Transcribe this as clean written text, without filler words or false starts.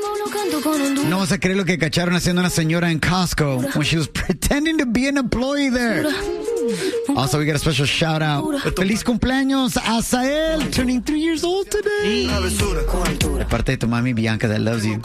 No vas a creer lo que cacharon haciendo una señora en Costco when she was pretending to be an employee there. Also, we got a special shout out. Feliz cumpleaños a Sael, turning 3 years old today. De parte de tu mami Bianca that loves you.